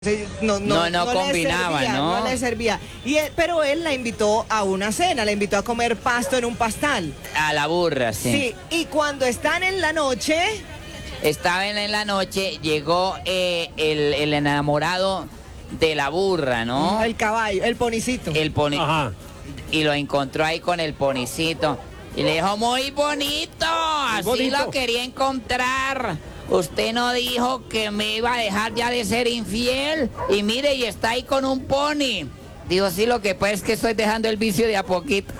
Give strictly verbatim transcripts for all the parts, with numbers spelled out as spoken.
No, no, no, no, no combinaba, le servía, ¿no? No le servía. Y él, pero él la invitó a una cena, la invitó a comer pasto en un pastal. A la burra, sí. Sí, y cuando están en la noche... Estaban en la noche, llegó eh, el, el enamorado de la burra, ¿no? El caballo, el ponicito. El poni Ajá. Y lo encontró ahí con el ponicito. Y le dijo, muy bonito, así bonito. lo quería encontrar. Usted no dijo que me iba a dejar ya de ser infiel. Y mire, y está ahí con un pony. Digo, sí, lo que pasa es que estoy dejando el vicio de a poquito.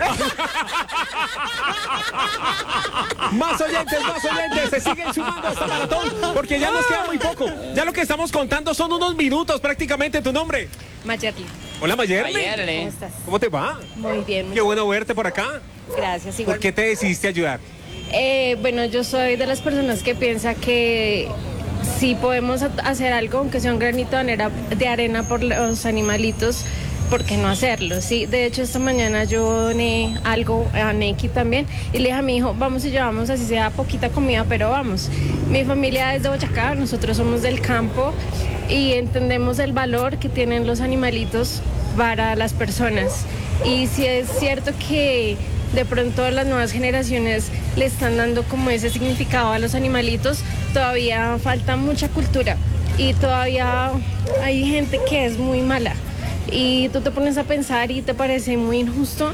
Más oyentes, más oyentes, se siguen sumando a esta maratón porque ya nos queda muy poco. Ya lo que estamos contando son unos minutos prácticamente. ¿Tu nombre? Mayerly, Hola, Mayerly. Mayerly. ¿cómo estás? ¿Cómo te va? Muy bien, muy Qué bueno verte por acá. gracias. ¿Por Igual. qué te decidiste ayudar? Eh, bueno, yo soy de las personas que piensa que si podemos hacer algo, aunque sea un granito de arena, de arena por los animalitos, ¿por qué no hacerlo? Sí, de hecho esta mañana yo doné algo a Neki también y le dije a mi hijo, vamos y llevamos así sea poquita comida, pero vamos. Mi familia es de Boyacá, nosotros somos del campo y entendemos el valor que tienen los animalitos para las personas. Y si es cierto que de pronto las nuevas generaciones le están dando como ese significado a los animalitos, todavía falta mucha cultura y todavía hay gente que es muy mala. Y tú te pones a pensar y te parece muy injusto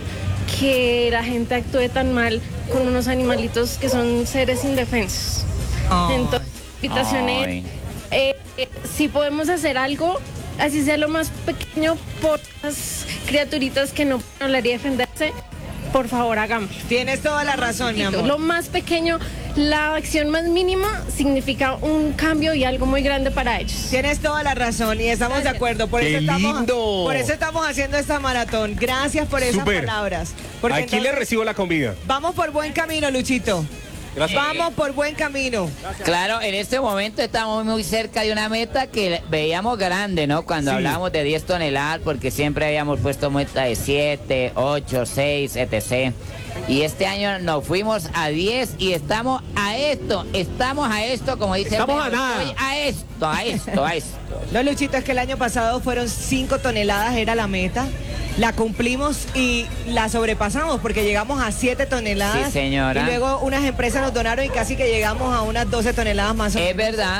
que la gente actúe tan mal con unos animalitos que son seres indefensos. Oh. Entonces, invitación es, Ay. eh, eh, si podemos hacer algo, así sea lo más pequeño por las criaturitas que no pueden hablar y defenderse, por favor hagámoslo. Tienes toda la razón, mi amor. Lo más pequeño, la acción más mínima significa un cambio y algo muy grande para ellos. Tienes toda la razón y estamos de acuerdo. Por ¡Qué eso estamos, lindo! por eso estamos haciendo esta maratón. Gracias por esas Súper. palabras. Porque Aquí le entonces, recibo la comida. vamos por buen camino, Luchito. Gracias. Vamos por buen camino. Claro, en este momento estamos muy cerca de una meta que veíamos grande, ¿no? Cuando Sí. hablábamos de diez toneladas, porque siempre habíamos puesto meta de siete, ocho, seis, etcétera. Y este año nos fuimos a diez y estamos a esto, estamos a esto, como dice Estamos Pedro, a nada. estoy a esto, a esto, a esto. No, Luchito, es que el año pasado fueron cinco toneladas, era la meta. La cumplimos y la sobrepasamos porque llegamos a siete toneladas. Sí, señora. Y luego unas empresas nos donaron y casi que llegamos a unas doce toneladas más o menos. Es verdad.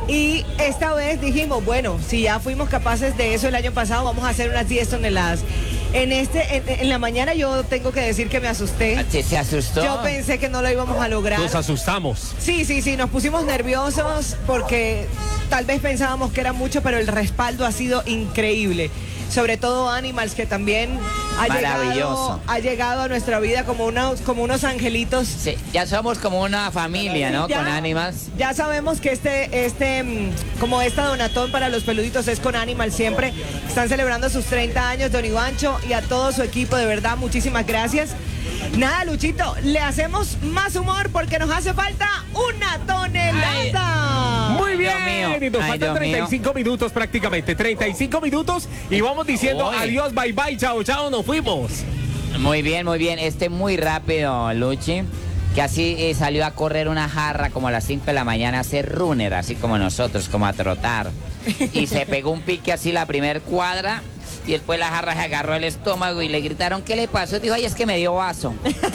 Y esta vez dijimos, bueno, si ya fuimos capaces de eso el año pasado, vamos a hacer unas diez toneladas. En este, en, en la mañana yo tengo que decir que me asusté. ¿Se, se asustó? Yo pensé que no lo íbamos a lograr. Nos asustamos. Sí, sí, sí, nos pusimos nerviosos porque tal vez pensábamos que era mucho, pero el respaldo ha sido increíble. Sobre todo Animals, que también ha llegado, Maravilloso. ha llegado a nuestra vida como unos, como unos angelitos. Sí, ya somos como una familia, ¿no? Ya- Con Animals. Ya sabemos que este, este, mm, como esta donatón para los peluditos es con Animal siempre. Están celebrando sus treinta años, Don Ivancho, y a todo su equipo, de verdad, muchísimas gracias. Nada, Luchito, le hacemos más humor porque nos hace falta una tonelada. Muy bien. Dios mío. Y nos Ay, faltan Dios treinta y cinco minutos prácticamente. treinta y cinco minutos y vamos diciendo Uy. adiós, bye bye, chao, chao, nos fuimos. Muy bien, muy bien. Este muy rápido, Luchi. Que así eh, salió a correr una jarra como a las cinco de la mañana a hacer runner, así como nosotros, como a trotar. Y se pegó un pique así la primer cuadra. Y después la jarra se agarró el estómago y le gritaron, ¿qué le pasó? Dijo, ay, es que me dio vaso.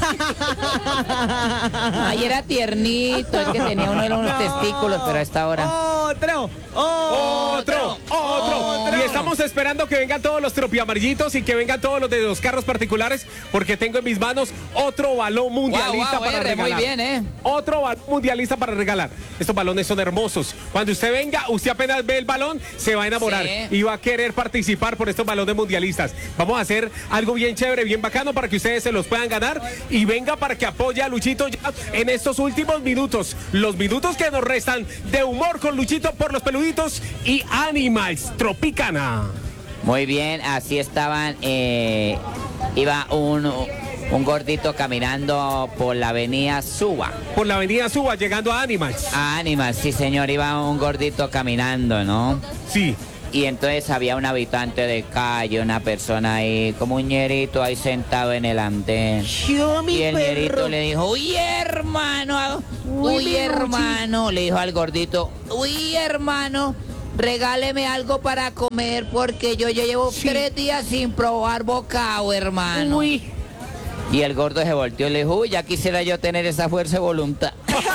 Ay, era tiernito, es que tenía uno de unos No. testículos, pero a esta hora... Otro, Otro, otro. otro. Y estamos esperando que vengan todos los tropiamarillitos y que vengan todos los de los carros particulares porque tengo en mis manos otro balón mundialista Guau, guau, para R, muy regalar. bien, ¿eh? Otro balón mundialista para regalar. Estos balones son hermosos. Cuando usted venga, usted apenas ve el balón, se va a enamorar Sí. y va a querer participar por estos balones mundialistas. Vamos a hacer algo bien chévere, bien bacano para que ustedes se los puedan ganar y venga para que apoye a Luchito ya en estos últimos minutos. Los minutos que nos restan de humor con Luchito por los peluditos y Animals Tropicana. Muy bien, así estaban, eh, iba un, un gordito caminando por la avenida Suba. Por la avenida Suba, llegando a Animals. A Animal, sí señor, iba un gordito caminando, ¿no? Sí. Y entonces había un habitante de calle, una persona ahí, como un ñerito ahí sentado en el andén. Yo, mi Y el perro. ñerito le dijo, uy hermano, Uy, uy mi hermano, le dijo al gordito, uy hermano, regáleme algo para comer porque yo, yo llevo Sí. tres días sin probar bocado, hermano. Uy. Y el gordo se volteó y le dijo, uy, ya quisiera yo tener esa fuerza de voluntad.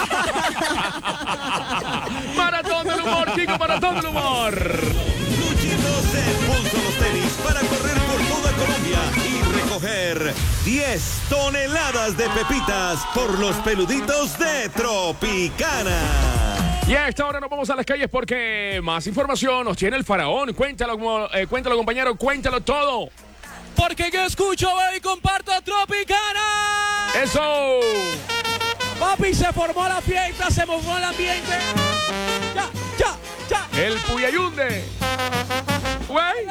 Maratón del humor, chicos, maratón del humor. Luchito se puso los tenis para correr por toda Colombia y recoger diez toneladas de pepitas por los peluditos de Tropicana. Y a esta hora nos vamos a las calles porque más información nos tiene el faraón. Cuéntalo, eh, cuéntalo compañero, cuéntalo todo. Porque yo escucho, veo y comparto Tropicana. ¡Eso! Papi, se formó la fiesta, se formó el ambiente. Ya, ya, ya. El Puyayunde. Güey.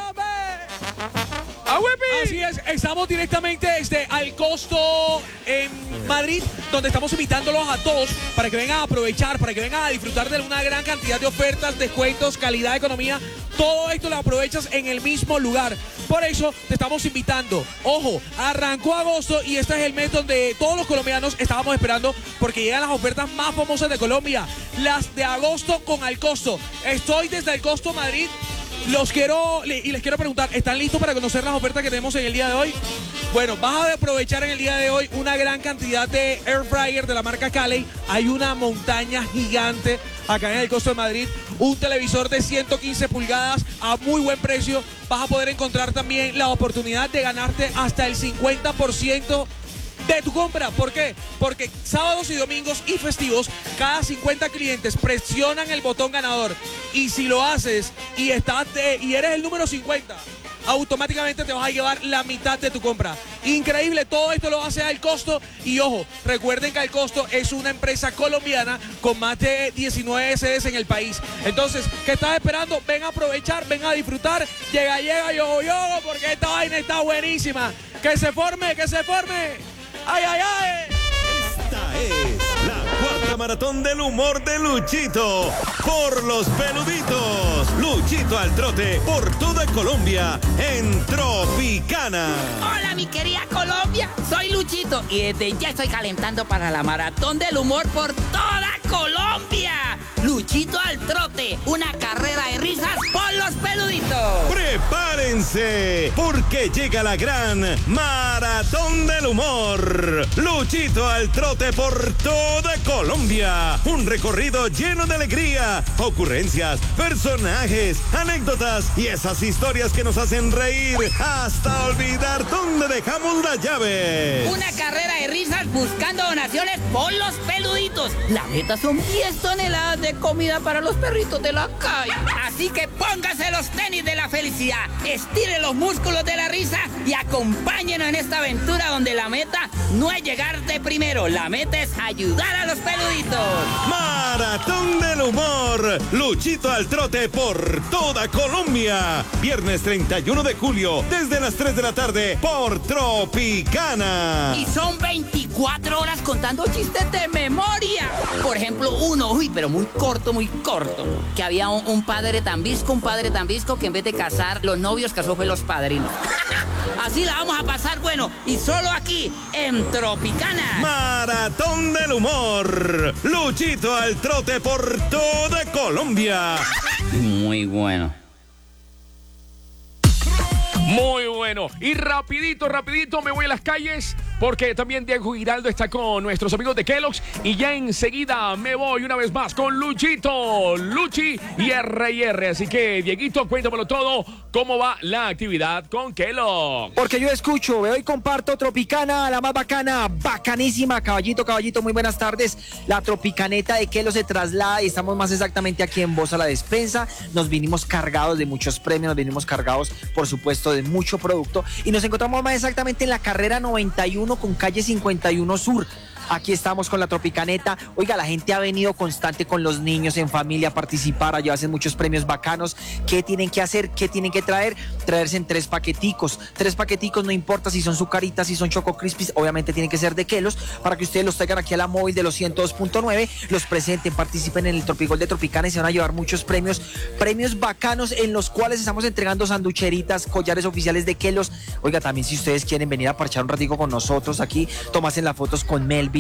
¡Ah, Así es, estamos directamente desde Al Costo en Madrid, donde estamos invitándolos a todos para que vengan a aprovechar, para que vengan a disfrutar de una gran cantidad de ofertas, descuentos, calidad, economía. Todo esto lo aprovechas en el mismo lugar. Por eso te estamos invitando. Ojo, arrancó agosto y este es el mes donde todos los colombianos estábamos esperando porque llegan las ofertas más famosas de Colombia. Las de agosto con Al Costo. Estoy desde Al Costo Madrid. Los quiero y les quiero preguntar, ¿están listos para conocer las ofertas que tenemos en el día de hoy? Bueno, vas a aprovechar en el día de hoy una gran cantidad de air fryer de la marca Calley. Hay una montaña gigante acá en el Costo de Madrid, un televisor de ciento quince pulgadas a muy buen precio. Vas a poder encontrar también la oportunidad de ganarte hasta el cincuenta por ciento de tu compra. ¿Por qué? Porque sábados y domingos y festivos, cada cincuenta clientes presionan el botón ganador. Y si lo haces y, estás de, y eres el número cincuenta, automáticamente te vas a llevar la mitad de tu compra. Increíble, todo esto lo hace Al Costo. Y ojo, recuerden que Al Costo es una empresa colombiana con más de diecinueve sedes en el país. Entonces, ¿qué estás esperando? Ven a aprovechar, ven a disfrutar. Llega, llega, yo, yo, porque esta vaina está buenísima. Que se forme, que se forme. ¡Ay, ay, ay! Esta es la cuarta maratón del humor de Luchito. Por los peluditos. Luchito al trote por toda Colombia en Tropicana. Hola, mi querida Colombia. Soy Luchito y desde ya estoy calentando para la maratón del humor por toda Colombia. Luchito al trote, una carrera de risas por los peluditos. Prepárense, porque llega la gran maratón del humor. Luchito al trote por toda Colombia. Un recorrido lleno de alegría, ocurrencias, personajes, anécdotas y esas historias que nos hacen reír hasta olvidar dónde dejamos la llave. Una carrera de risas buscando donaciones por los peluditos. La meta son diez toneladas de comida para los perritos de la calle. Así que póngase los tenis de la felicidad, estire los músculos de la risa y acompáñenos en esta aventura donde la meta no es llegar de primero, la meta es ayudar a los peluditos. Maratón del humor. Luchito al trote por toda Colombia. Viernes treinta y uno de julio, desde las tres de la tarde, por Tropicana. Y son veinticuatro horas contando chistes de memoria. Por ejemplo, uno, uy, pero muy corto, muy corto. Que había un, un padre tan visco, un padre tan visco que en vez de casar los novios, casó fue los padrinos. Así la vamos a pasar, bueno, y solo aquí, en Tropicana. Maratón del humor. Luchito al trote por toda Colombia. Muy bueno. Muy bueno. Y rapidito, rapidito me voy a las calles porque también Diego Giraldo está con nuestros amigos de Kellogg's y ya enseguida me voy una vez más con Luchito, Luchi y R y R. Así que, Dieguito, cuéntamelo todo. ¿Cómo va la actividad con Kellogg's? Porque yo escucho, veo y comparto Tropicana, la más bacana, bacanísima. Caballito, caballito, muy buenas tardes. La Tropicaneta de Kellogg's se traslada y estamos más exactamente aquí en Bosa La Despensa. Nos vinimos cargados de muchos premios, nos vinimos cargados, por supuesto, de mucho producto y nos encontramos más exactamente en la carrera noventa y uno con calle cincuenta y uno Sur. Aquí estamos con la Tropicaneta. Oiga, la gente ha venido constante con los niños en familia a participar, a llevarse muchos premios bacanos. ¿Qué tienen que hacer? ¿Qué tienen que traer? Traerse en tres paqueticos. Tres paqueticos, no importa si son Zucaritas, si son Choco Crispies, obviamente tienen que ser de Kellogg's, para que ustedes los traigan aquí a la móvil de los ciento dos punto nueve, los presenten, participen en el Tropigol de Tropicana y se van a llevar muchos premios, premios bacanos en los cuales estamos entregando sanducheritas, collares oficiales de Kellogg's. Oiga, también si ustedes quieren venir a parchar un ratico con nosotros aquí, tomasen las fotos con Melvin,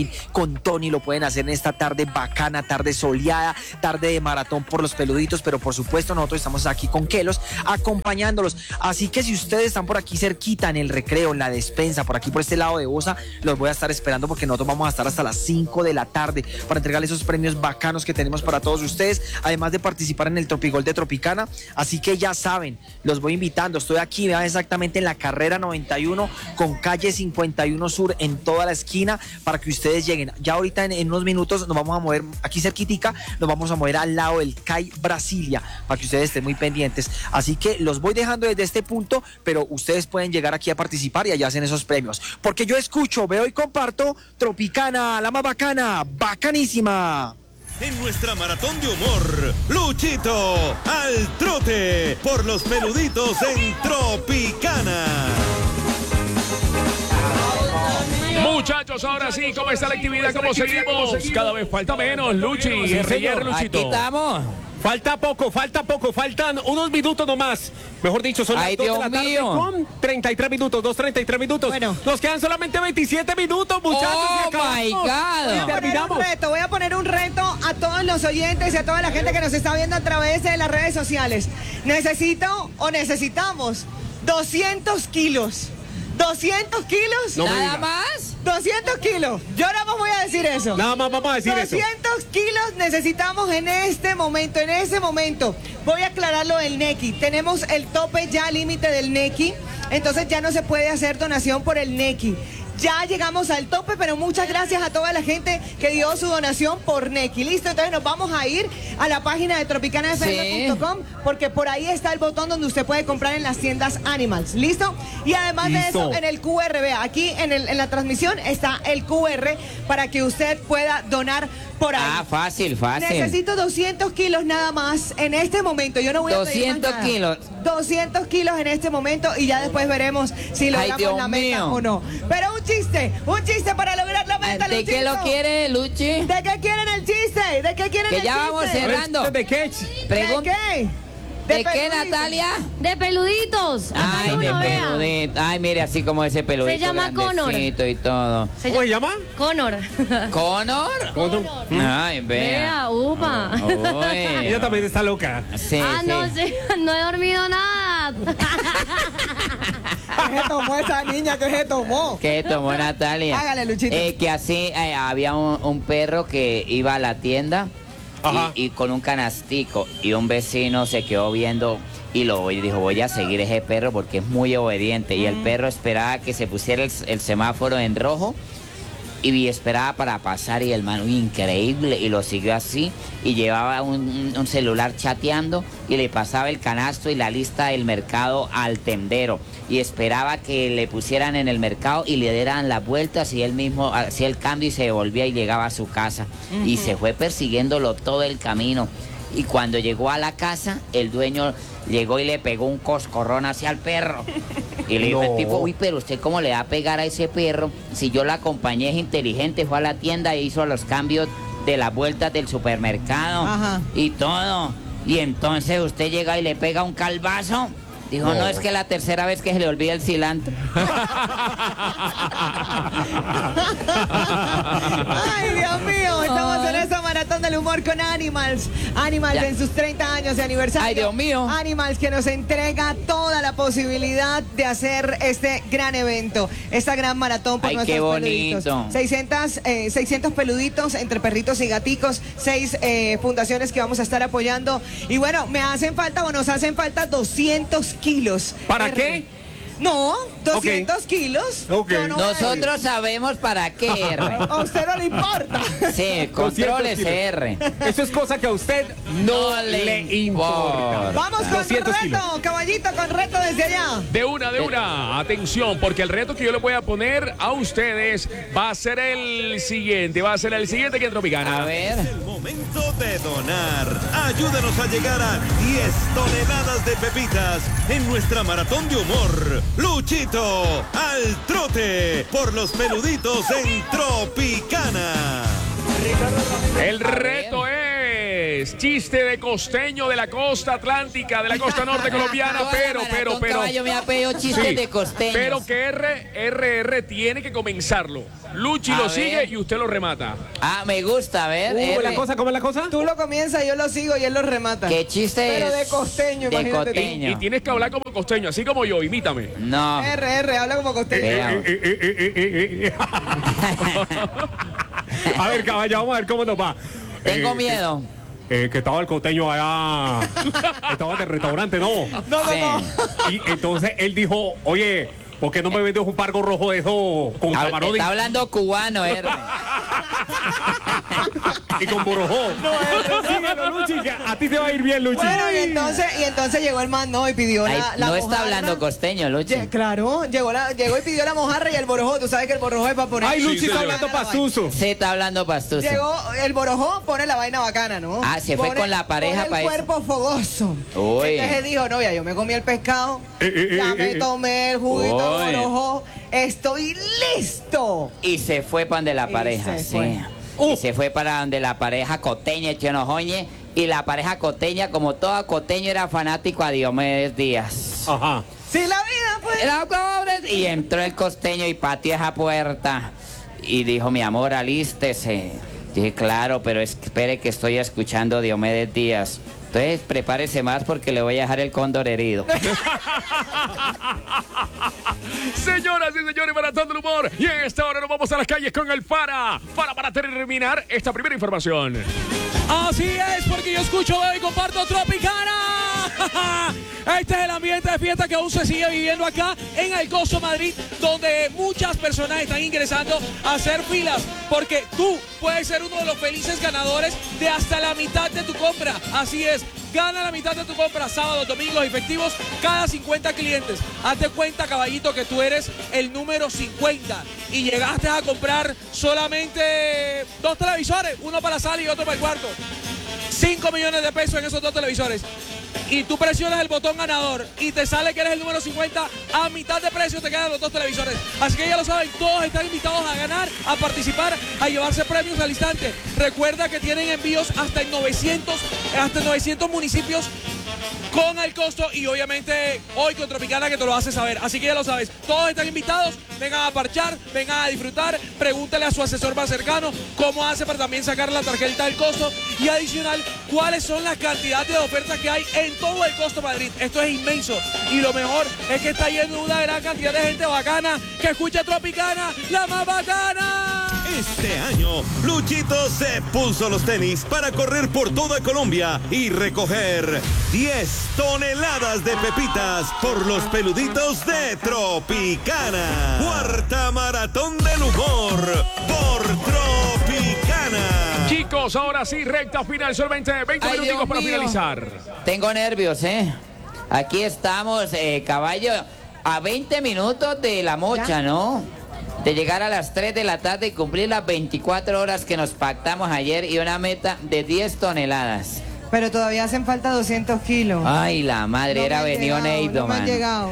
fin con Tony, lo pueden hacer en esta tarde bacana, tarde soleada, tarde de maratón por los peluditos, pero por supuesto nosotros estamos aquí con Kelos acompañándolos. Así que si ustedes están por aquí cerquita, en el recreo, en la despensa, por aquí por este lado de Bosa, los voy a estar esperando porque nosotros vamos a estar hasta las cinco de la tarde para entregarles esos premios bacanos que tenemos para todos ustedes, además de participar en el Tropigol de Tropicana. Así que ya saben, los voy invitando. Estoy aquí, vean, exactamente en la carrera noventa y uno con calle cincuenta y uno Sur, en toda la esquina, para que ustedes lleguen. Ya ahorita en, en unos minutos nos vamos a mover aquí cerquitica, nos vamos a mover al lado del C A I Brasilia, para que ustedes estén muy pendientes. Así que los voy dejando desde este punto, pero ustedes pueden llegar aquí a participar y allá hacen esos premios. Porque yo escucho, veo y comparto Tropicana, la más bacana, bacanísima. En nuestra maratón de humor, Luchito al trote por los peluditos en Tropicana. Muchachos, ahora sí, ¿cómo está la actividad? ¿Cómo seguimos? Cada vez falta menos, Luchi. Sí, señor. Luchito. Aquí estamos. Falta poco, falta poco, faltan unos minutos nomás. Mejor dicho, son Ay, las dos Dios de la tarde mío. con treinta y tres minutos, dos treinta y tres minutos. Bueno. Nos quedan solamente veintisiete minutos, muchachos. Oh, y acabamos. my God. Y Voy a poner un terminamos. reto, voy a poner un reto a todos los oyentes y a toda la gente que nos está viendo a través de las redes sociales. Necesito o necesitamos doscientos kilos. ¿doscientos kilos? No me ¿Nada diga. más? doscientos kilos. Yo nada más voy a decir eso. Nada más vamos a decir eso. doscientos kilos necesitamos en este momento, en ese momento. Voy a aclarar lo del Nequi. Tenemos el tope ya límite del Nequi, entonces ya no se puede hacer donación por el Nequi. Ya llegamos al tope, pero muchas gracias a toda la gente que dio su donación por Nequi. Listo, entonces nos vamos a ir a la página de tropicana f m punto com porque por ahí está el botón donde usted puede comprar en las tiendas Animals. ¿Listo? Y además Listo. de eso, en el Q R, vea, aquí en, el, en la transmisión está el Q R para que usted pueda donar por ahí. Ah, fácil, fácil. Necesito doscientos kilos nada más en este momento. Yo no voy a pedir más doscientos nada. kilos. doscientos kilos en este momento y ya después veremos si logramos Dios la meta mío. o no. Pero un chiste, un chiste para lograr la meta, ¿De qué Luchito. lo quiere, Luchi? ¿De qué quieren el chiste? ¿De qué quieren Que el ya chiste? vamos cerrando. ¿De qué? Pregun- ¿De qué? ¿De qué, peluditos. Natalia? De peluditos. Acá Ay, hay de uno, vea. peludito. Ay, mire, así como ese peludito. Se llama Connor. grandecito y todo. Se ¿Cómo se llama? Connor. ¿Connor? Ay, vea. Vea, upa. Uy. Ella también está loca. Sí, ah, sí. no sé, no he dormido nada. ¿Qué se tomó esa niña? ¿Qué se tomó? ¿Qué tomó Natalia? Hágale, Luchito. Eh, que así eh, había un, un perro que iba a la tienda Ajá. y, y con un canastico y un vecino se quedó viendo y lo y dijo, voy a seguir ese perro porque es muy obediente. Y el perro esperaba que se pusiera el, el semáforo en rojo y esperaba para pasar y el man, uy, increíble, y lo siguió así y llevaba un, un celular chateando y le pasaba el canasto y la lista del mercado al tendero y esperaba que le pusieran en el mercado y le dieran las vueltas y él mismo hacía el cambio y se devolvía y llegaba a su casa. Uh-huh. Y se fue persiguiéndolo todo el camino y cuando llegó a la casa el dueño llegó y le pegó un coscorrón hacia el perro. Y le dijo No. el tipo, uy, pero usted cómo le va a pegar a ese perro si yo la acompañé, es inteligente, fue a la tienda e hizo los cambios de las vueltas del supermercado. Ajá. Y todo. Y entonces usted llega y le pega un calvazo. Dijo, no, No. es que la tercera vez que se le olvida el cilantro. Ay, Dios mío, estamos en esta maratón del humor con Animals. Animals Ya. en sus treinta años de aniversario. Ay, Dios mío. Animals que nos entrega toda la posibilidad de hacer este gran evento, esta gran maratón por Ay, nuestros qué bonito. peluditos. seiscientos, eh, seiscientos peluditos entre perritos y gaticos, seis eh, fundaciones que vamos a estar apoyando. Y bueno, me hacen falta o nos hacen falta doscientos kilos. ¿Para R. qué? No, doscientos kilos. Ok. Yo no voy a Nosotros sabemos para qué, R. A usted no le importa. Sí, controles kilos. R. Eso es cosa que a usted no, No le, le importa. importa. Vamos con doscientos reto, kilos. caballito, con reto desde allá. De una, de una. Atención, porque el reto que yo le voy a poner a ustedes va a ser el siguiente. Va a ser el siguiente que en Tropicana. A ver. Es el momento de donar. Ayúdanos a llegar a diez toneladas de pepitas en nuestra maratón de humor. Luchito al trote por los peluditos en Tropicana. El reto es señores, chiste de costeño de la costa atlántica, de la costa norte colombiana, Toda la pero, pero, maratón pero. Caballo me ha pedido chistes Sí, de costeños. Pero que R, R, R tiene que comenzarlo. Luchi A lo ver. sigue y usted lo remata. Ah, me gusta, a ver. ¿Cómo es R. la cosa? ¿Cómo es la cosa? Tú lo comienzas, yo lo sigo y él lo remata. ¿Qué chiste Pero es? de costeño, De imagínate tú. costeño. Y tienes que hablar como costeño, así como yo, imítame. No. R, R, habla como costeño. Vea. Eh, eh, eh, eh, eh, eh. A ver, caballo, vamos a ver cómo nos va. Tengo Eh, miedo. eh, que estaba el costeño allá. Estaba del restaurante, ¿no? No, no, Sí. no. Y entonces él dijo, oye, ¿por qué no me vendes un pargo rojo de eso con Hab- camarón y, Está hablando cubano, R. y con borojó? No, síguelo, Luchi, que a ti te va a ir bien, Luchi. Bueno, y entonces, y entonces llegó el man, ¿no? Y pidió Ay, la, la no está mojarra. hablando costeño, Luchi. Lle- Claro, llegó, la, llegó y pidió la mojarra y el borojó. Tú sabes que el borojó es para poner. Ay, Luchi Sí, está señor. hablando pastuso. Se está hablando pastuso. Llegó el borojó, pone la vaina bacana, ¿no? Ah, se fue Pone- con la pareja pone pa' el eso. cuerpo fogoso. Uy. Entonces dijo, no, ya yo me comí el pescado, Eh, eh, ya eh, me eh. tomé el juguito Uy. de borojó, estoy listo. Y se fue para donde la Y pareja, se sí. fue. Y se fue para donde la pareja coteña, Chenojoñe. Y la pareja coteña, como toda coteño, era fanático a Diomedes Díaz. Ajá. Si la vida pues. Era pobre. Y entró el costeño y pateó esa puerta. Y dijo, mi amor, alístese. Dije, claro, pero espere que estoy escuchando Diomedes Díaz. Entonces, prepárese más porque le voy a dejar el cóndor herido. Señoras y señores, Maratón del Humor. Y en esta hora nos vamos a las calles con el Fara. Fara para terminar esta primera información. Así es, porque yo escucho y comparto Tropicana. Este es el ambiente de fiesta que aún se sigue viviendo acá en el Coso Madrid, donde muchas personas están ingresando a hacer filas, porque tú puedes ser uno de los felices ganadores de hasta la mitad de tu compra. Así es. Gana la mitad de tu compra sábados, domingos y festivos cada cincuenta clientes. Hazte cuenta, caballito, que tú eres el número cincuenta y llegaste a comprar solamente dos televisores, uno para la sala y otro para el cuarto. cinco millones de pesos en esos dos televisores. Y tú presionas el botón ganador y te sale que eres el número cincuenta, a mitad de precio te quedan los dos televisores. Así que ya lo saben, todos están invitados a ganar, a participar, a llevarse premios al instante. Recuerda que tienen envíos hasta en novecientos, hasta en novecientos municipios con el costo, y obviamente hoy con Tropicana que te lo hace saber. Así que ya lo sabes, todos están invitados, vengan a parchar, vengan a disfrutar, pregúntale a su asesor más cercano cómo hace para también sacar la tarjeta del costo, y adicional, cuáles son las cantidades de ofertas que hay en todo el Costo Madrid. Esto es inmenso, y lo mejor es que está yendo una gran cantidad de gente bacana que escucha Tropicana, la más bacana. Este año, Luchito se puso los tenis para correr por toda Colombia y recoger diez toneladas de pepitas por los peluditos de Tropicana. Cuarta Maratón del Humor por Tropicana. Chicos, ahora sí, recta final, solamente veinte Ay, minuticos Dios para mío. finalizar. Tengo nervios, ¿eh? Aquí estamos, eh, caballo, a veinte minutos de la mocha, ¿no? De llegar a las tres de la tarde y cumplir las veinticuatro horas que nos pactamos ayer y una meta de diez toneladas. Pero todavía hacen falta doscientos kilos. Ay, la madre, No era me han venido llegado, Neido, no me han man. llegado.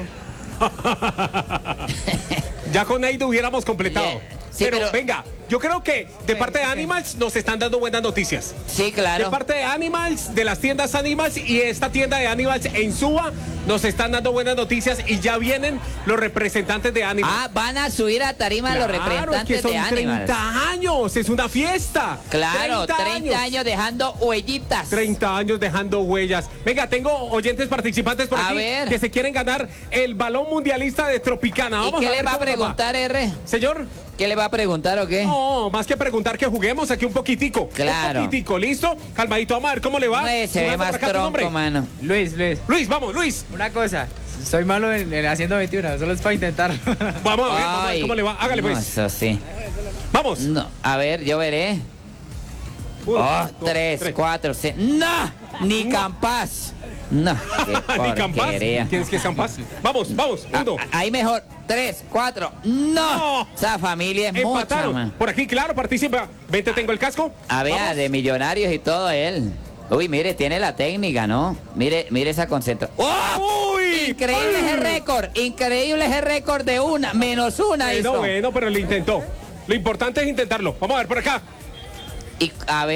Ya con Neido hubiéramos completado. Yeah. Sí, pero, pero- venga, yo creo que de parte de Animals nos están dando buenas noticias. Sí, De claro. parte de Animals, de las tiendas Animals y esta tienda de Animals en Suba, nos están dando buenas noticias y ya vienen los representantes de Animals. Ah, van a subir a tarima los Claro, es que representantes son de Animals. treinta años, es una fiesta. Claro, treinta años dejando huellitas. treinta años dejando huellas. Venga, tengo oyentes participantes por A aquí ver. que se quieren ganar el balón mundialista de Tropicana. ¿Y Vamos qué a le ver va a cómo nos preguntar, R? Señor, ¿Qué le va a preguntar o qué? no, más que preguntar que juguemos aquí un poquitico. Claro. Un poquitico, ¿listo? Calmadito, vamos a ver cómo le va. Ay, se ve Jugando más por acá, ¿tu nombre? tronco, mano. Luis, Luis, Luis, vamos, Luis. una cosa. Soy malo en, en haciendo veintiuno, solo es para intentar. Vamos a ver, vamos a ver Ay, cómo le va. Hágale, no, pues. Eso sí. Vamos. No, a ver, yo veré. Uno, Oh, dos, tres, cuatro, seis. ¡No! Ni Campas. No, qué Ni Campas. porquería. ¿Tienes que Campas? Vamos, vamos. Ah, Uno. ah, ahí mejor. Tres, cuatro. ¡No! No. Esa familia es mucha, Empataron. man. Por aquí, claro, participa. Vente, tengo el casco. A ver, Vamos. de millonarios y todo él. Uy, mire, tiene la técnica, ¿no? Mire, mire esa concentración. ¡Oh! ¡Uy! Increíble ¡Ay! ese récord. Increíble ese récord de una. Menos una Bueno, hizo. bueno, pero lo intentó. Lo importante es intentarlo. Vamos a ver por acá. Y a ver,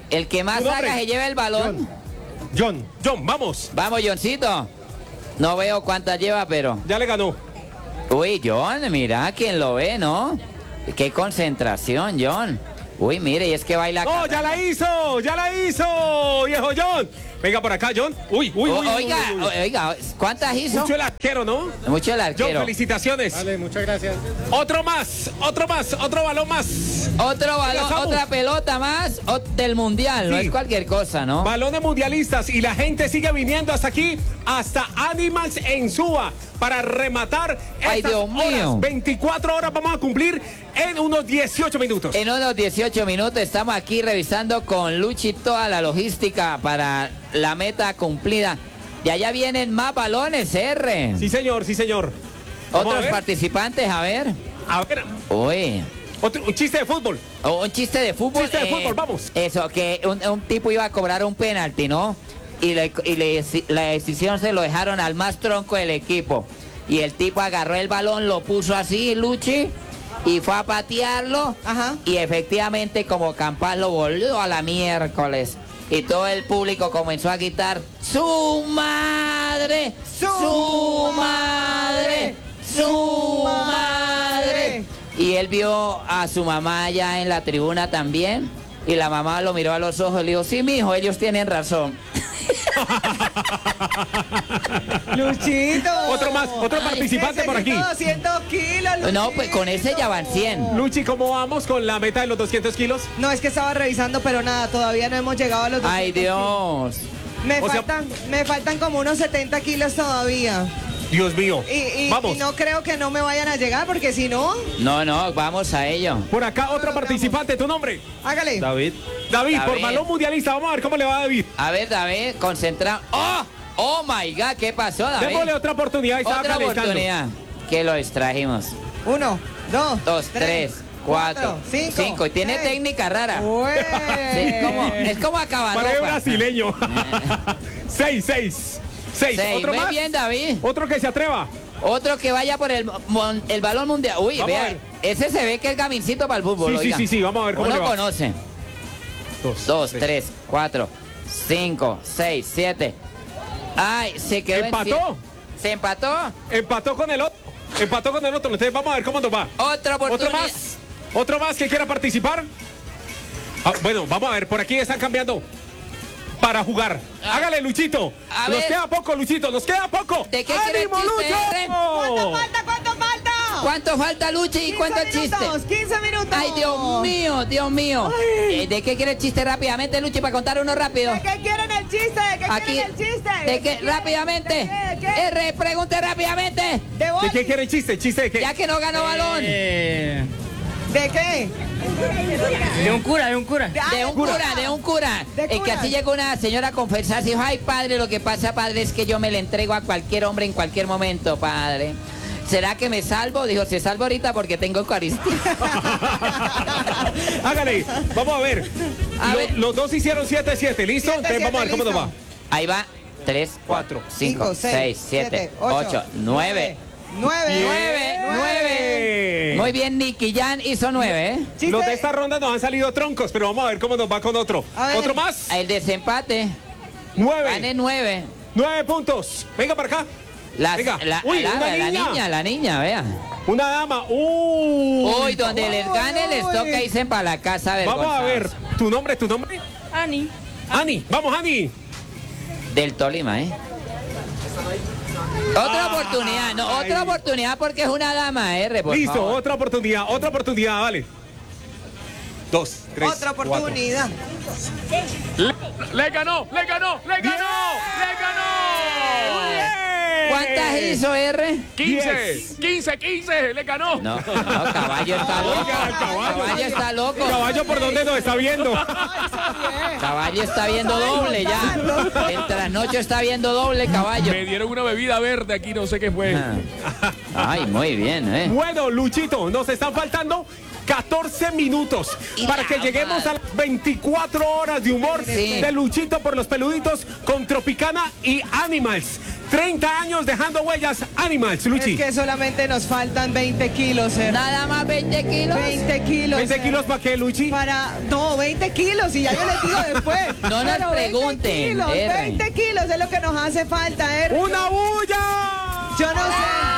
El que más ¿Tu nombre? haga se lleva el balón. John, John, vamos. Vamos, Johncito. No veo cuántas lleva, pero... Ya le ganó. Uy, John, mira, quién lo ve, ¿no? Qué concentración, John. Uy, mire, y es que baila... ¡No, ya la hizo! ¡Ya la hizo! ¡Viejo John! Venga por acá, John. Uy, uy, O- uy. oiga, uy, uy. oiga, ¿cuántas hizo? Mucho el arquero, ¿no? Mucho el John, arquero. felicitaciones. Vale, muchas gracias. Otro más, otro más, otro balón más. Otro balón, Samu. otra pelota más o- del mundial, no Sí. es cualquier cosa, ¿no? Balones mundialistas y la gente sigue viniendo hasta aquí, hasta Animals en Suba, para rematar Ay, estas Dios horas. mío. veinticuatro horas vamos a cumplir en unos dieciocho minutos. En unos dieciocho minutos estamos aquí revisando con Luchi toda la logística para la meta cumplida. Y allá vienen más balones, R. Sí, señor, sí, señor. Vamos a Otros ver. participantes, a ver. A ver, Uy. otro, un chiste de fútbol. O un chiste de fútbol. Chiste de fútbol, vamos. Eso, que un, un tipo iba a cobrar un penalti, ¿no? Y, le, y le- la decisión se lo dejaron al más tronco del equipo. Y el tipo agarró el balón, lo puso así, Luchi, y fue a patearlo. Ajá. Y efectivamente, como Campas lo volvió a la miércoles. Y todo el público comenzó a gritar: ¡Su madre! ¡Su madre! ¡Su madre! Y él vio a su mamá allá en la tribuna también. Y la mamá lo miró a los ojos y le dijo: sí, mijo, ellos tienen razón. Luchito. Otro más, otro participante por aquí. doscientos kilos, Luchito. No, pues con ese ya van cien. Luchi, ¿cómo vamos con la meta de los doscientos kilos? No, es que estaba revisando, pero nada, todavía no hemos llegado a los doscientos Ay, Dios. kilos. Me O sea- faltan, me faltan como unos setenta kilos todavía. Dios mío. Y, y- Vamos. y no creo que no me vayan a llegar, porque si no, No, no, vamos a ello. Por acá otro participante, ¿tu nombre? hágale. David. David, David. por balón mundialista. Vamos a ver cómo le va a David. A ver, David, concentrado. ¡Oh! ¡Oh, my God! ¿Qué pasó, David? Démosle otra oportunidad y estaba Otra calentando. oportunidad. Que lo extrajimos. Uno, dos, Dos, tres, cuatro, cinco, cinco. Y tiene seis. técnica rara. Ué. Sí, es como, es como acabar Parece ropa. brasileño. seis, seis. Seis. Seis. ¿Otro Muy más? bien, David. Otro que se atreva. Otro que vaya por el, mon- el balón mundial. Uy, Vamos a vea, ver. ese se ve que es gamincito para el fútbol. Sí, sí, oiga. sí, sí, vamos a ver cómo Uno le va. conoce. Dos, Dos, tres, cuatro, cinco, seis, siete. Ay, se quedó en ¿Empató? cien. ¿Se empató? Empató con el otro. Empató con el otro. Entonces vamos a ver cómo nos va. Otra Otro oportunidad. más. Otro más que quiera participar. Ah, bueno, vamos a ver. Por aquí están cambiando para jugar. Hágale, Luchito. A Nos ver. queda poco, Luchito. Nos queda poco. ¿De qué quiere el ¡Ánimo, chiste, R? ¿Cuánto Lucho! falta? ¿Cuánto falta? ¿Cuánto falta, Luchi? ¿Y cuánto el chiste? minutos, quince minutos. Ay, Dios mío, Dios mío. Ay. Eh, ¿De qué quiere el chiste rápidamente, Luchi, para contar uno rápido? ¿De qué quieren el chiste? ¿De qué Aquí. quieren el chiste? ¿De qué? quieren? Rápidamente. ¿De qué? ¿De qué? R, pregunte rápidamente. ¿De ¿De boli? qué quiere el chiste? ¿Chiste de qué? Ya que no ganó balón. Eh, ¿De qué? de un cura, de un cura. Ah, De un cura, de un cura. De Es que curas. así llegó una señora a confesarse y dijo: ay, padre, lo que pasa, padre, es que yo me le entrego a cualquier hombre en cualquier momento, padre. ¿Será que me salvo? Dijo: se salvo ahorita porque tengo Eucaristía. Hágale. Vamos a ver. A Lo- ver. Los dos hicieron siete siete. ¿Listo? Siete, Entonces vamos a ver siete, cómo nos va. listo. Ahí va. Tres, cuatro, cinco, seis, siete, ocho, nueve. Nueve. Nueve, nueve. Muy bien, Nicky Jan hizo nueve, ¿eh? Chiste. Los de esta ronda nos han salido troncos, pero vamos a ver cómo nos va con otro. A ver. ¿Otro más? El desempate. Nueve. Gané nueve. Nueve puntos. Venga para acá. La, Venga. la, Uy, la- una la niña. niña, la niña, vea. Una dama. Uy. Uy, donde les gane les uy. toca irse para la casa Vamos a ver. avergonzados. ¿Tu nombre? ¿Tu nombre? Ani. Ani. Vamos, Ani. Del Tolima, ¿eh? Otra Ay. oportunidad, no, otra oportunidad porque es una dama, R, por Listo, favor. otra oportunidad, otra oportunidad, vale. Dos, tres, Otra cuatro. oportunidad. Le, le ganó, le ganó, le ganó, le ganó. ¡Bien! ¿Cuántas hizo, R? quince, Diez. quince, quince, le ganó. No, no, caballo está loco. Oiga, el caballo. Caballo está loco. Caballo, ¿por dónde nos está viendo? Caballo está viendo doble ya. El trasnocho está viendo doble, caballo. Me dieron una bebida verde aquí, no sé qué fue. Ah. Ay, muy bien, ¿eh? Bueno, Luchito, nos están faltando catorce minutos Y para que nada lleguemos más. a las veinticuatro horas de humor Sí. de Luchito por los peluditos con Tropicana y Animals. treinta años dejando huellas Animals, Luchi. Es que solamente nos faltan veinte kilos, Ser. Nada más veinte kilos. veinte kilos. ¿veinte Ser. kilos para qué, Luchi? Para, no, veinte kilos, y ya yo les digo después. No nos Pero pregunten, veinte kilos, R. veinte kilos es lo que nos hace falta, ¿eh? ¡Una bulla! Yo no sé.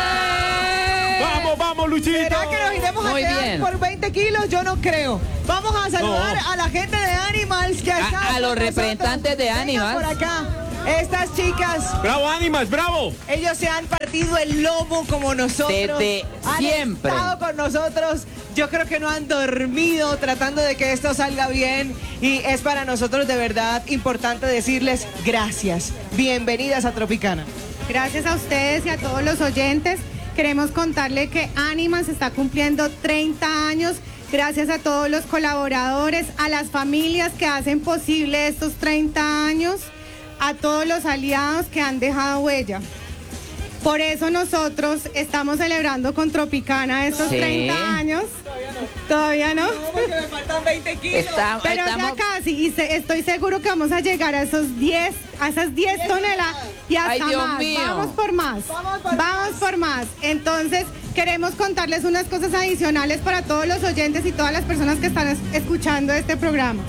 Vamos, vamos, Luchito. ¿Será que nos iremos Muy a quedar bien. por veinte kilos? Yo no creo. Vamos a saludar No. a la gente de Animals que A- está a con los nosotros. representantes de Vengan Animals. por acá. Estas chicas, ¡Bravo, Animals, bravo! ellos se han partido el lomo como nosotros. Desde han siempre. estado con nosotros. Yo creo que no han dormido tratando de que esto salga bien. Y es para nosotros de verdad importante decirles gracias. Bienvenidas a Tropicana. Gracias a ustedes y a todos los oyentes. Queremos contarle que Animals está cumpliendo treinta años. Gracias a todos los colaboradores, a las familias que hacen posible estos treinta años, a todos los aliados que han dejado huella. Por eso nosotros estamos celebrando con Tropicana estos Sí. treinta años. Todavía no. Porque me faltan veinte kilos. Está- Pero estamos... ya casi, y se- estoy seguro que vamos a llegar a esos diez, a esas diez toneladas y hasta Ay, Dios más. mío. Vamos por más. Vamos por Vamos por más. Entonces, queremos contarles unas cosas adicionales para todos los oyentes y todas las personas que están es- escuchando este programa.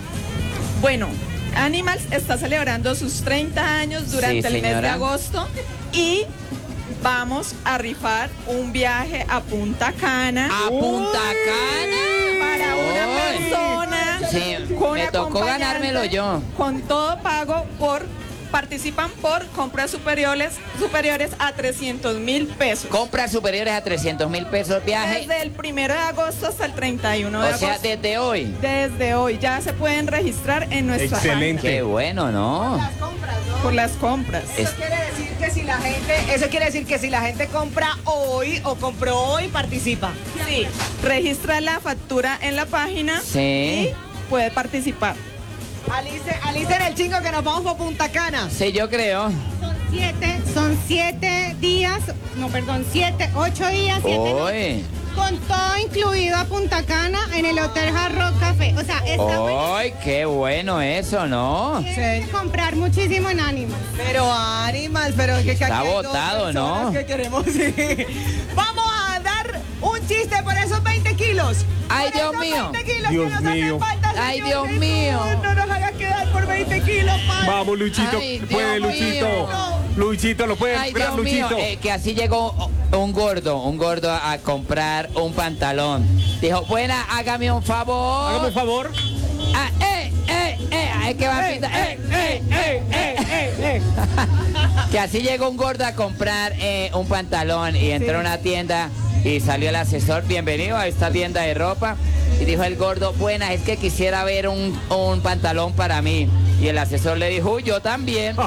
Bueno, Animals está celebrando sus treinta años durante Sí, el mes de señora. agosto y vamos a rifar un viaje a Punta Cana. A Punta Cana. Para una Uy. persona. Sí, con me tocó acompañante, ganármelo yo. Con todo pago por participan por compras superiores superiores a trescientos mil pesos. Compras superiores a trescientos mil pesos viaje. Desde el primero de agosto hasta el treinta y uno de O sea, agosto. desde hoy. Desde hoy ya se pueden registrar en nuestra Excelente. Qué bueno, ¿no? página por las compras. Es- Eso quiere decir que si la gente, eso quiere decir que si la gente compra hoy o compró hoy, participa. Sí, registra la factura en la página Sí. y puede participar. Alice, Alice en el chingo que nos vamos por Punta Cana. Sí, yo creo. Son siete, son siete días, no, perdón, siete, ocho días, siete noches, Hoy. con todo incluido a Punta Cana en el Hotel Hard Rock Café. O sea, está buenísimo. Ay, qué bueno eso, ¿no? Tienen que comprar muchísimo en Animals. Pero Animal, pero que, que Está aquí hay dos botado, personas ¿no? que queremos ir. Vamos a dar un chiste por esos veinte kilos. Ay, Por Dios esos mío. veinte kilos Dios que nos hacen mío. falta, Ay, señores. Dios mío. No, no nos hagas quedar por veinte kilos, padre. Vamos, Luchito. Ay, Dios puede, Luchito. mío. Luchito, lo puede Ay, lograr, Dios mío, Luchito. eh, que así llegó un gordo, un gordo a, a comprar un pantalón. Dijo, buena, hágame un favor. Hágame un favor. Ah, eh, eh, eh, es que va a pintar. Eh, eh, eh, eh, eh, eh. Que así llegó un gordo a comprar eh, un pantalón y entró a una tienda y salió el asesor, bienvenido a esta tienda de ropa. Y dijo el gordo, buena, es que quisiera ver un, un pantalón para mí. Y el asesor le dijo, "Uy, yo también".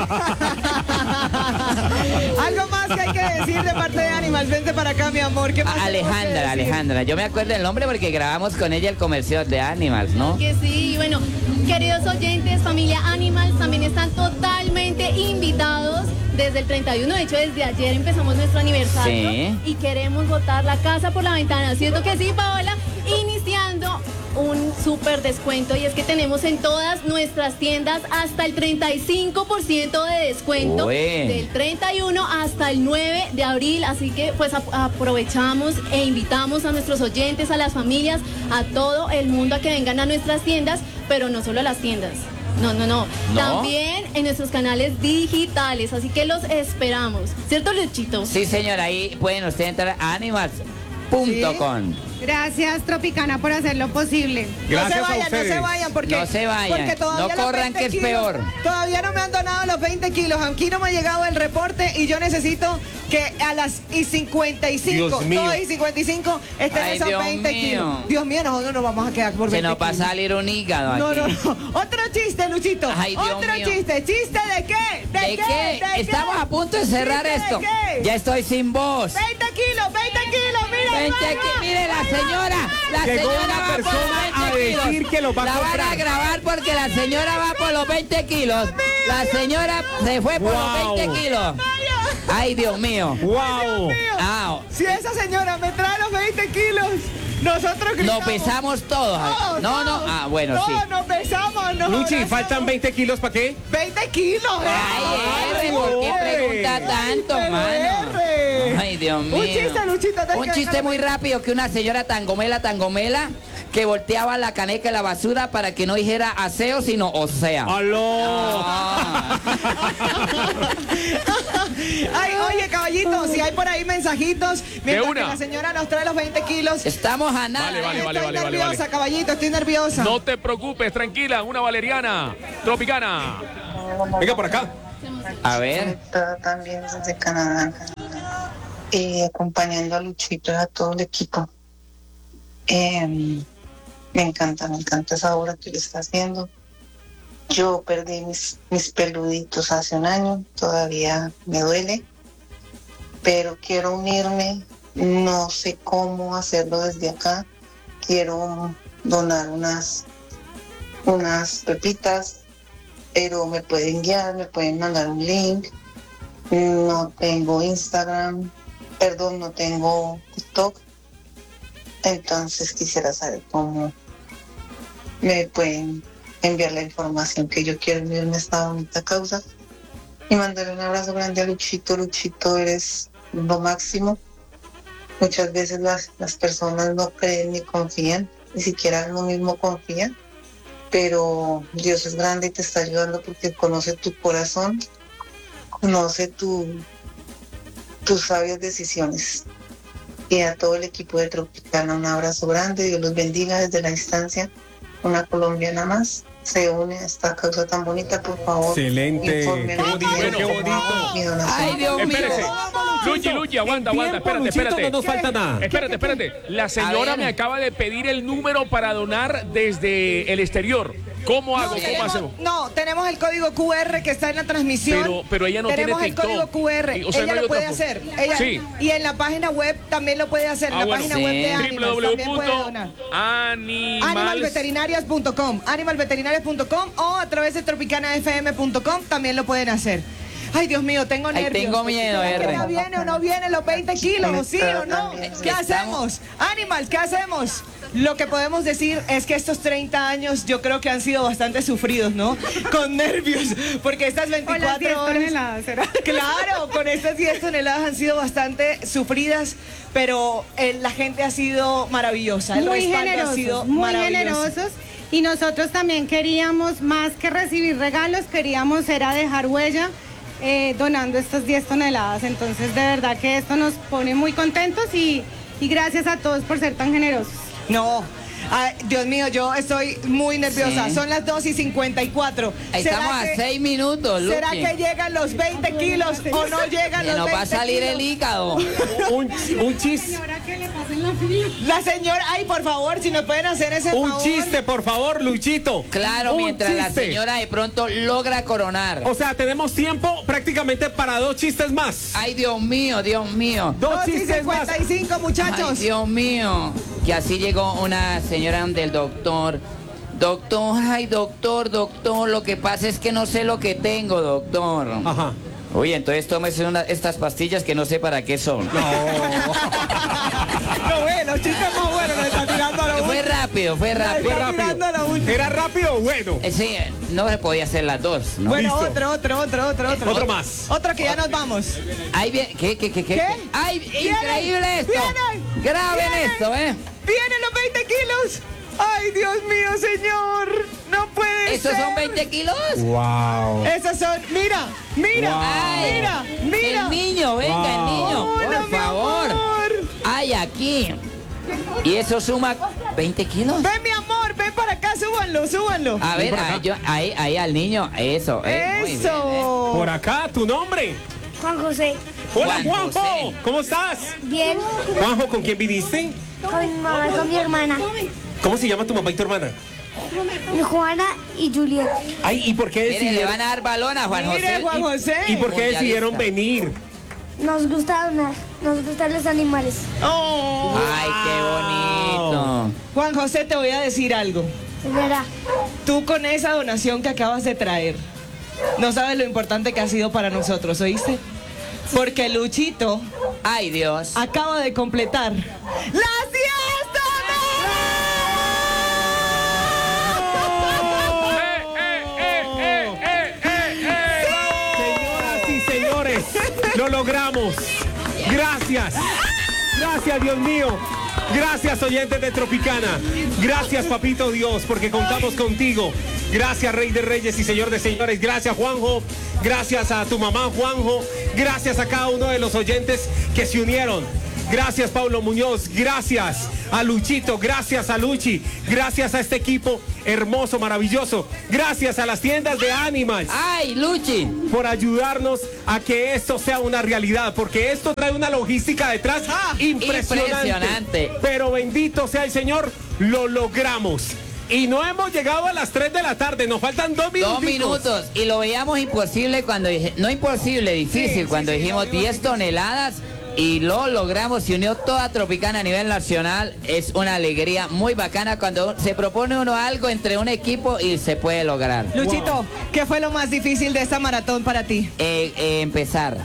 Algo más que hay que decir de parte de Animal. Vente para acá, mi amor. ¿Qué más A- tenemos que Alejandra, decir? Alejandra, yo me acuerdo el nombre porque grabamos con ella el comercial de Animals, ¿no? Que sí, bueno, queridos oyentes, familia Animals, también están totalmente invitados desde el treinta y uno. De hecho, desde ayer empezamos nuestro aniversario Sí. y queremos botar la casa por la ventana. ¿Cierto que sí, Paola? Iniciando un súper descuento, y es que tenemos en todas nuestras tiendas hasta el treinta y cinco por ciento de descuento Uy. del treinta y uno hasta el nueve de abril, así que pues ap- aprovechamos e invitamos a nuestros oyentes, a las familias, a todo el mundo a que vengan a nuestras tiendas, pero no solo a las tiendas. No, no, no, ¿No? también en nuestros canales digitales, así que los esperamos. ¿Cierto, Luchito? Sí, señora, ahí pueden ustedes entrar a animals punto com. Gracias, Tropicana, por hacerlo posible. Gracias no se a vayan, ustedes. no se vayan, porque, No se vayan, porque todavía no los corran, veinte que es kilos, peor. Todavía no me han donado los veinte kilos. Aquí no me ha llegado el reporte y yo necesito que a las y cincuenta y cinco, Dios mío. dos y cincuenta y cinco estén Ay, esos Dios veinte mío. kilos. Dios mío, nosotros nos vamos a quedar por Se veinte nos va a kilos. salir un hígado No, aquí. no, no. Otro chiste, Luchito. Ay, Dios Otro mío. chiste. ¿Chiste de qué? ¿De, ¿De qué? ¿De Estamos qué? a punto de cerrar ¿Chiste de esto. qué? Ya estoy sin voz. veinte kilos, veinte kilos, mira. veinte hermano. ki- mire la señora, la Llegó señora una va por persona los a veinte kilos. decir que los va a La van a comprar. grabar porque la señora va por los veinte kilos. La señora se fue por Wow. los veinte kilos. Ay, Dios mío. ¡Wow! Ah, Si esa señora me trae los veinte kilos, nosotros gritamos. nos pesamos todos. Todos, No, no. todos. Ah, bueno, Todos sí. nos pesamos No, no. Luchi, no, ¿faltan no. veinte kilos para qué? veinte kilos. Ay, R, ¿por qué pregunta tanto, pero mano? R. Ay, Dios mío. Un chiste, Luchito. antes Un que chiste venga- muy rápido que una señora tangomela, tangomela, que volteaba la caneca de la basura para que no dijera aseo, sino o sea. ¡Aló! Ah. Ay, oye, caballito, si hay por ahí mensajitos, mientras una. que la señora nos trae los veinte kilos. Estamos a nada. Vale, vale, estoy vale, vale, vale, nerviosa, vale. caballito, estoy nerviosa. No te preocupes, tranquila, una valeriana tropicana. Venga por acá. A ver. Conectada también desde Canadá, y acompañando a Luchito y a todo el equipo. Eh, me encanta, me encanta esa obra que le está haciendo. Yo perdí mis, mis peluditos hace un año, todavía me duele, pero quiero unirme, no sé cómo hacerlo desde acá. Quiero donar unas, unas pepitas, pero me pueden guiar, me pueden mandar un link. No tengo Instagram, perdón, no tengo TikTok. Entonces quisiera saber cómo me pueden enviar la información que yo quiero unirme a esta bonita causa. Y mandarle un abrazo grande a Luchito. Luchito, eres lo máximo. Muchas veces las, las personas no creen ni confían, ni siquiera uno mismo confía. Pero Dios es grande y te está ayudando porque conoce tu corazón, conoce tu, tus sabias decisiones. Y a todo el equipo de Tropicana un abrazo grande, Dios los bendiga desde la distancia. Una colombiana más se une a esta causa tan bonita, por favor. Excelente. Infórmenme Qué bonito, bien, qué bonito. mi donación. Ay, Dios mío. Espérese. Luchi, Luchi, aguanta, aguanta, Tiempo, espérate, Luchito, espérate. no nos falta nada. Espérate, espérate. La señora ver. me acaba de pedir el número para donar desde el exterior. ¿Cómo hago? ¿Cómo tenemos, hacemos? no, tenemos el código Q R que está en la transmisión. Pero- pero ella no tiene Tenemos el TikTok. código Q R. Y, o sea, ella no hay lo puede otra hacer. forma. Ella, Sí. Y en la página web también lo puede hacer. En Ah, la bueno. página Sí. web de Animals también puede donar. www.animals animal veterinarias punto com, animal veterinarias punto com o a través de tropicana f m punto com también lo pueden hacer. Ay, Dios mío, tengo Ay, nervios. tengo miedo, ¿Será que R. ¿Ya viene o no vienen los veinte kilos? ¿Sí o no? ¿Qué hacemos? Animal, ¿qué hacemos? Lo que podemos decir es que estos treinta años yo creo que han sido bastante sufridos, ¿no? Con nervios, porque estas O las diez veinticuatro horas... toneladas, ¿será? Claro, con estas diez toneladas han sido bastante sufridas, pero eh, la gente ha sido maravillosa. El Muy respaldo ha generosos, sido muy maravilloso. generosos. Y nosotros también queríamos, más que recibir regalos, queríamos era dejar huella eh, donando estas diez toneladas. Entonces, de verdad que esto nos pone muy contentos y, y gracias a todos por ser tan generosos. No. Ay, Dios mío, yo estoy muy nerviosa. Sí. Son las dos y cincuenta y cuatro. Estamos a seis minutos, Luchi. ¿Será que llegan los veinte kilos o no llegan Que los nos va a veinte salir kilos? el hígado. Un, un chiste. Señora, que le pasen la fila. La señora, ay, por favor, si nos pueden hacer ese Un favor. chiste, por favor, Luchito. Claro, Un mientras la chiste. señora de pronto logra coronar. O sea, tenemos tiempo prácticamente para dos chistes más. Ay, Dios mío, Dios mío. Dos dos y chistes más. cincuenta y cinco, muchachos. Ay, Dios mío. Que así llegó una señora del doctor. Doctor, ay, doctor, doctor, lo que pasa es que no sé lo que tengo, doctor. Ajá. Uy, entonces tómese una- estas pastillas que no sé para qué son. No, bueno, chistes más buenos, le está tirando a lo Fue último. rápido, fue Le rápido. está tirando a lo último. ¿Era rápido o bueno? Eh, Sí, no se podía hacer las dos, ¿no? Bueno, Listo. otro, otro, otro, otro, otro. Otro más. Otro que ya nos vamos. Ahí viene, ¿qué, qué, qué, qué? ¿Qué? ¡Ay, Vienen, increíble esto! vienen, Graben vienen. esto, ¿eh? ¡Vienen los veinte kilos! ¡Ay, Dios mío, señor! ¡No puede ¿Estos ser! son veinte kilos? Wow. Esos son, mira, mira, Ay, mira, mira. El niño, venga, el niño, Hola, por mi favor. amor. Ay, aquí. ¿Y eso suma veinte kilos? Ven, mi amor, ven para acá, súbanlo, súbanlo. A ver, ahí, yo- ahí, ahí al niño, eso. eh, muy bien, eh. Eso. Por acá, tu nombre. Juan José. Hola, Juan Juanjo. José. ¿Cómo estás? Bien. Juanjo, ¿con quién viniste? Con mi mamá, con mi hermana. ¿Cómo se llama tu mamá y tu hermana? Juana y Juliet. Ay, ¿y por qué Mire, le decidieron, van a dar balón a Juan Mire, José. Juan José. ¿y por qué Mundialista. decidieron venir? Nos gusta donar. Nos gustan los animales. Oh. Ay, qué bonito. Juan José, te voy a decir algo. Señora, Tú con esa donación que acabas de traer, no sabes lo importante que ha sido para nosotros, ¿oíste? Porque Luchito Ay, Dios. acaba de completar las diez toneladas. Lo logramos. Gracias. Gracias, Dios mío. Gracias, oyentes de Tropicana. Gracias, papito Dios, porque contamos contigo. Gracias, Rey de Reyes y Señor de Señores. Gracias, Juanjo. Gracias a tu mamá, Juanjo. Gracias a cada uno de los oyentes que se unieron. Gracias, Pablo Muñoz. Gracias a Luchito. Gracias a Luchi. Gracias a este equipo hermoso, maravilloso. Gracias a las tiendas de Animals. ¡Ay, Luchi! Por ayudarnos a que esto sea una realidad. Porque esto trae una logística detrás ¡Ah! impresionante. Impresionante. Pero bendito sea el Señor, lo logramos. Y no hemos llegado a las tres de la tarde, nos faltan dos minutos. Dos minutos. Y lo veíamos imposible cuando dije, no imposible, difícil, Sí, cuando sí, sí, dijimos diez toneladas. Y lo logramos, se unió toda Tropicana a nivel nacional. Es una alegría muy bacana cuando se propone uno algo entre un equipo y se puede lograr. Luchito, wow. ¿Qué fue lo más difícil de esta maratón para ti? Eh, eh, empezar.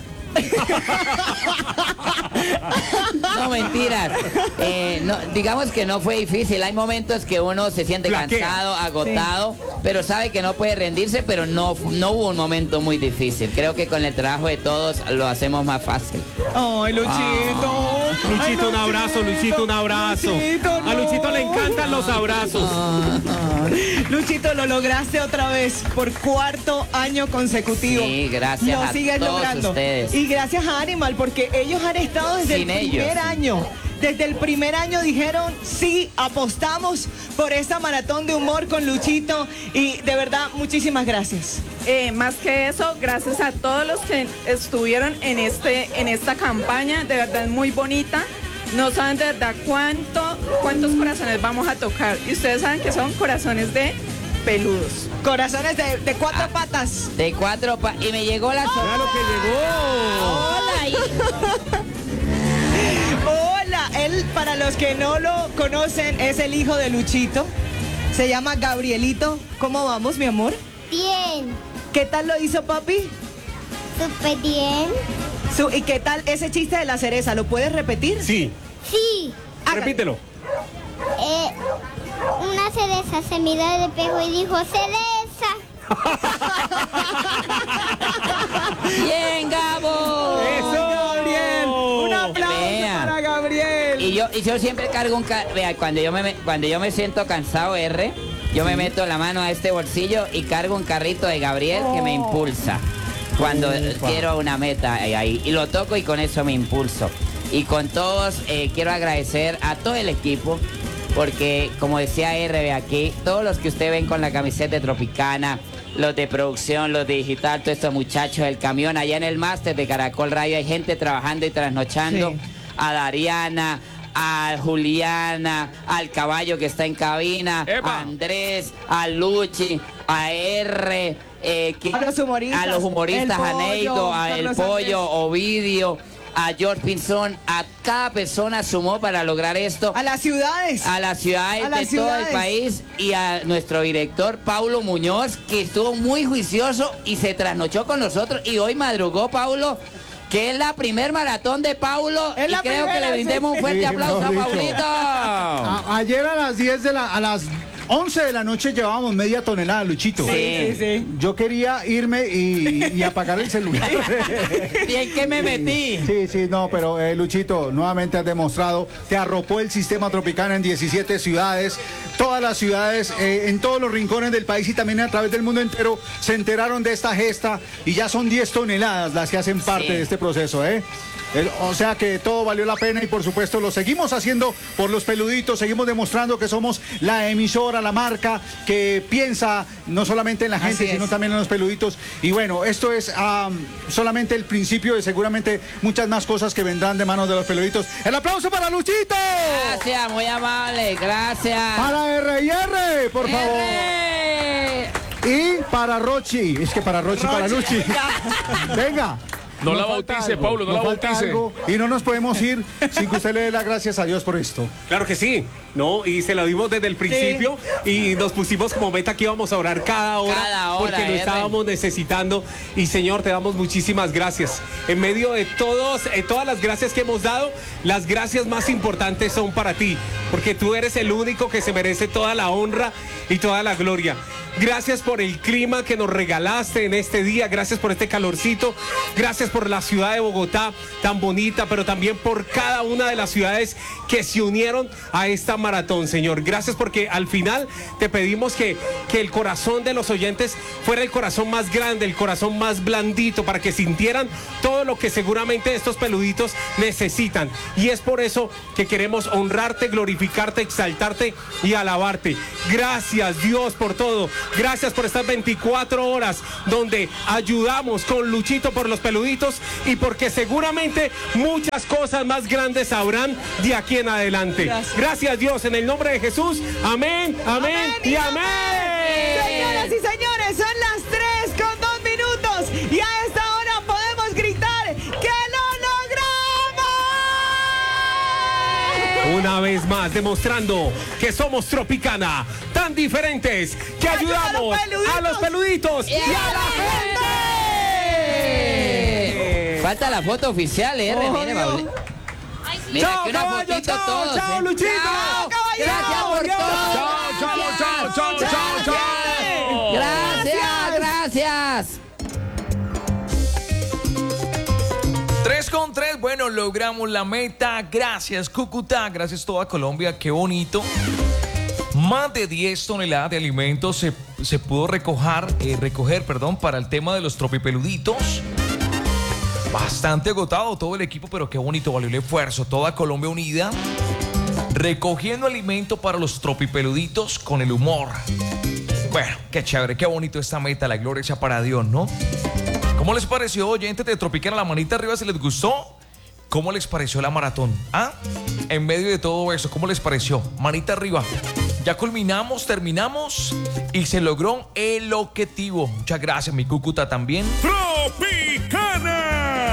No, mentiras. Eh, no, digamos que no fue difícil. Hay momentos que uno se siente Plaquea. cansado, agotado, Sí. pero sabe que no puede rendirse, pero no, no hubo un momento muy difícil. Creo que con el trabajo de todos lo hacemos más fácil. Ay, Luchito. Luchito, Ay, un abrazo, Luchito, un abrazo. Luchito, A Luchito no. le encantan los abrazos. Luchito, lo lograste otra vez por cuarto año consecutivo. Sí, gracias Lo a sigues todos logrando. ustedes. Y gracias a Animal, porque ellos han estado desde Sin el primer ellos. año. Desde el primer año dijeron, sí, apostamos por esta maratón de humor con Luchito. Y de verdad, muchísimas gracias. Eh, más que eso, gracias a todos los que estuvieron en, este, en esta campaña, de verdad es muy bonita. No saben de verdad cuánto, cuántos corazones vamos a tocar. Y ustedes saben que son corazones de peludos. Corazones de, de cuatro Ah. patas. De cuatro pa y me llegó la Mira lo que llegó. Hola, él, para los que no lo conocen, es el hijo de Luchito. Se llama Gabrielito. ¿Cómo vamos, mi amor? Bien, ¿Qué tal lo hizo, papi? súper bien. Su- ¿Y qué tal ese chiste de la cereza? ¿Lo puedes repetir? Sí, Sí, Hágale. repítelo. eh, una cereza se miró al espejo y dijo, cereza. ¡Bien, Gabo! ¡Eso! Gabriel, un aplauso Vea. para Gabriel. Y yo, y yo siempre cargo un... ca- Vea, cuando yo, me, cuando yo me siento cansado, R, yo me meto la mano a este bolsillo y cargo un carrito de Gabriel que me impulsa. Cuando quiero una meta ahí. Y lo toco y con eso me impulso. Y con todos eh, quiero agradecer a todo el equipo. Porque, como decía R de aquí, todos los que usted ven con la camiseta de Tropicana, los de producción, los de digital, todos estos muchachos del camión, allá en el máster de Caracol Radio hay gente trabajando y trasnochando. Sí. A Dariana, a Juliana, al caballo que está en cabina, ¡Epa! a Andrés, a Luchi, a R, eh, que- A los humoristas. a los humoristas, El a Pollo, Neido, a El Carlos Pollo, Andrés. Ovidio, a George Pinzón, a cada persona sumó para lograr esto. A las ciudades. A las ciudades A de las todo ciudades. el país y a nuestro director Paulo Muñoz, que estuvo muy juicioso y se trasnochó con nosotros y hoy madrugó Paulo, que es la primer maratón de Paulo Es y la creo que primera, le brindemos un sí. fuerte Sí, aplauso a mejor dicho. Paulito. A- ayer a las diez de la, a las once de la noche llevábamos media tonelada, Luchito. Sí. Sí, sí. Yo quería irme y, y apagar el celular. ¿Y en qué me metí? Sí, sí, no, pero eh, Luchito, nuevamente has demostrado, te arropó el sistema Tropicana en diecisiete ciudades, todas las ciudades, eh, en todos los rincones del país y también a través del mundo entero se enteraron de esta gesta y ya son diez toneladas las que hacen parte Sí. de este proceso, ¿eh? El- o sea que todo valió la pena y por supuesto lo seguimos haciendo por los peluditos, seguimos demostrando que somos la emisora, la marca que piensa no solamente en la gente, Así sino es. también en los peluditos. Y bueno, esto es am, solamente el principio de seguramente muchas más cosas que vendrán de manos de los peluditos. ¡El aplauso para Luchito! Gracias, muy amable, gracias. Para R y R, por favor. R. Y para Rochi, es que para Rochi, para Luchi. Venga. No la Nos falta bautice, algo, Paulo, no nos la falta bautice. algo, y no nos podemos ir sin que usted le dé las gracias a Dios por esto. Claro que sí, ¿no? Y se lo dimos desde el principio y nos pusimos como meta que íbamos a orar cada hora, Cada hora, porque lo R. estábamos necesitando. Y Señor, te damos muchísimas gracias. En medio de todos, eh, todas las gracias que hemos dado, las gracias más importantes son para ti, porque tú eres el único que se merece toda la honra y toda la gloria. Gracias por el clima que nos regalaste en este día, gracias por este calorcito, gracias Gracias por la ciudad de Bogotá, tan bonita, pero también por cada una de las ciudades que se unieron a esta maratón, Señor. Gracias porque al final te pedimos que, que el corazón de los oyentes fuera el corazón más grande, el corazón más blandito, para que sintieran todo lo que seguramente estos peluditos necesitan. Y es por eso que queremos honrarte, glorificarte, exaltarte y alabarte. Gracias, Dios, por todo. Gracias por estas veinticuatro horas donde ayudamos con Luchito por los peluditos, y porque seguramente muchas cosas más grandes habrán de aquí en adelante. Gracias, Gracias Dios, en el nombre de Jesús. Amén, amén, amén y amén. amén. Señoras y señores, son las tres con dos minutos y a esta hora podemos gritar que lo logramos. Una vez más, demostrando que somos Tropicana, tan diferentes que ayudamos a los peluditos y a la gente. Falta la foto oficial, ¿eh? Oh, Mire, Maule. Mira, chao, que una caballo, fotito chao, todos, chao, ¿eh? Luchito. Chao, Caballo. gracias por Dios. todo. Chao, chao, chao, chao, chao, chao. Gracias, gracias. Tres con tres, bueno, logramos la meta. Gracias, Cúcuta. Gracias, toda Colombia. Qué bonito. Más de diez toneladas de alimentos se, se pudo recoger, eh, recoger perdón, para el tema de los tropipeluditos. Bastante agotado todo el equipo, pero qué bonito, valió el esfuerzo. Toda Colombia unida, recogiendo alimento para los tropipeluditos con el humor. Bueno, qué chévere, qué bonito esta meta. La gloria sea para Dios, ¿no? ¿Cómo les pareció, oyentes de Tropicana? La manita arriba si les gustó. ¿Cómo les pareció la maratón? ¿Ah? En medio de todo eso, ¿cómo les pareció? Manita arriba. Ya culminamos, terminamos y se logró el objetivo. Muchas gracias, mi Cúcuta también. Tropicana.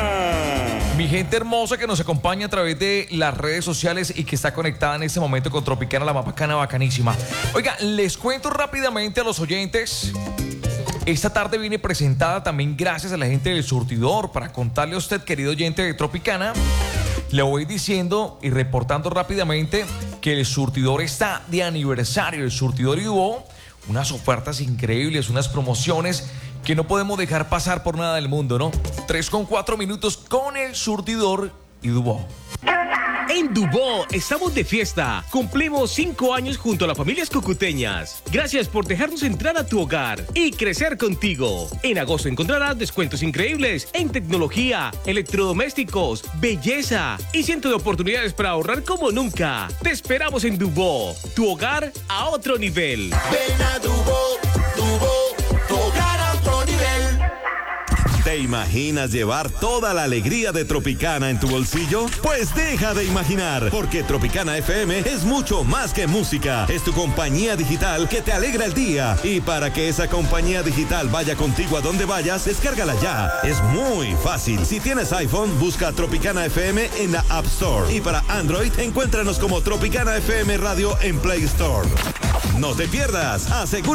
Mi gente hermosa que nos acompaña a través de las redes sociales y que está conectada en este momento con Tropicana, la más bacana, bacanísima. Oiga, les cuento rápidamente a los oyentes. Esta tarde viene presentada también gracias a la gente del surtidor. Para contarle a usted, querido oyente de Tropicana, le voy diciendo y reportando rápidamente que el surtidor está de aniversario. El surtidor y Dubó, unas ofertas increíbles, unas promociones que no podemos dejar pasar por nada del mundo, ¿no? Tres con cuatro minutos con el surtidor y Dubó. En Dubó estamos de fiesta. Cumplimos cinco años junto a las familias cucuteñas. Gracias por dejarnos entrar a tu hogar y crecer contigo. En agosto encontrarás descuentos increíbles en tecnología, electrodomésticos, belleza y cientos de oportunidades para ahorrar como nunca. Te esperamos en Dubó, tu hogar a otro nivel. Ven a Dubó, Dubó, tu hogar a otro nivel. ¿Te imaginas llevar toda la alegría de Tropicana en tu bolsillo? Pues deja de imaginar, porque Tropicana F M es mucho más que música. Es tu compañía digital que te alegra el día. Y para que esa compañía digital vaya contigo a donde vayas, descárgala ya. Es muy fácil. Si tienes iPhone, busca Tropicana F M en la App Store. Y para Android, encuéntranos como Tropicana F M Radio en Play Store. No te pierdas. Asegura